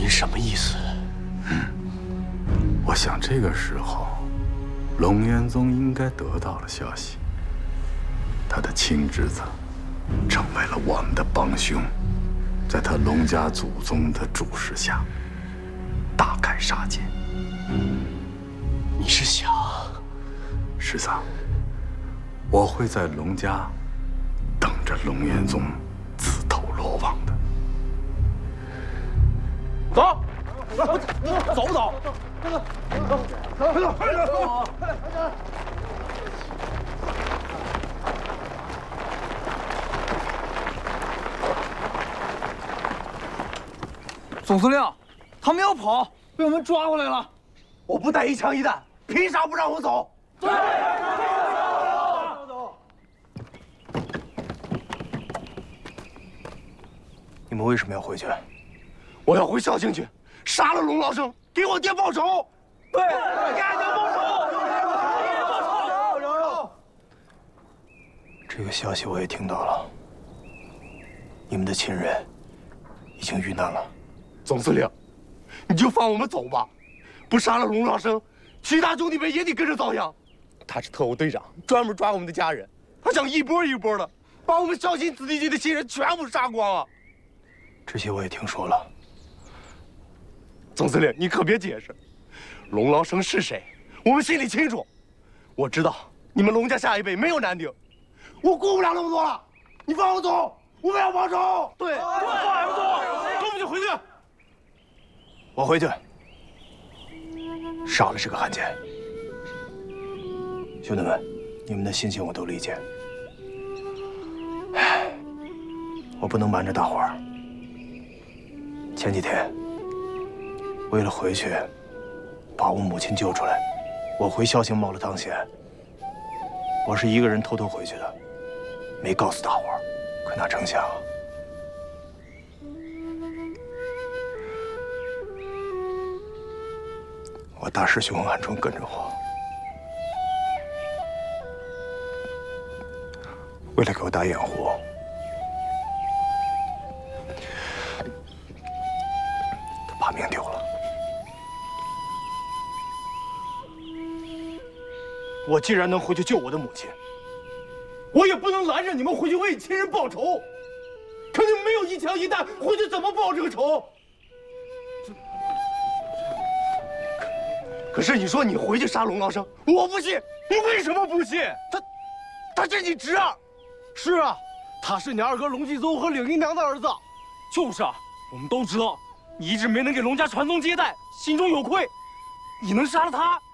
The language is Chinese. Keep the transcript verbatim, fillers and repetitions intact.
您什么意思？ 嗯，我想这个时候，龙元宗应该得到了消息，他的亲侄子成为了我们的帮凶，在他龙家祖宗的主持下，大开杀戒。 你是想？ 师长，我会在龙家等着龙元宗自投罗网的。 走，走不走？走走走走走，快点走！快点快点！ 总司令，他们要跑，被我们抓回来了。 我不带一枪一弹，凭啥不让我走？对，走走。 你们为什么要回去？ 我要回绍兴去，杀了龙老生，给我爹报仇。对，给俺爹报仇！报仇！ 这个消息我也听到了，你们的亲人已经遇难了。 总司令，你就放我们走吧，不杀了龙老生，其他兄弟们也得跟着遭殃。他是特务队长，专门抓我们的家人，他想一波一波的把我们绍兴子弟军的亲人全部杀光啊！ 这些我也听说了。 总司令，你可别解释，龙老生是谁，我们心里清楚。我知道你们龙家下一辈没有男丁，我顾不了那么多了。你放我走，我们要报仇。对，对，放俺们走，跟我们就回去。 我回去，杀了这个汉奸。兄弟们，你们的心情我都理解。唉，我不能瞒着大伙儿。前几天，为了回去把我母亲救出来，我回绍兴冒了当险。我是一个人偷偷回去的，没告诉大伙儿。可哪成想，我大师兄暗中跟着我，为了给我打掩护，他把命丢了。 我既然能回去救我的母亲，我也不能拦着你们回去为亲人报仇。可你们没有一枪一弹，回去怎么报这个仇？可是你说你回去杀龙老生，我不信。你为什么不信？他，他是你侄儿。 是啊，他是你二哥龙继宗和柳姨娘的儿子。就是啊，我们都知道，你一直没能给龙家传宗接代，心中有愧。你能杀了他？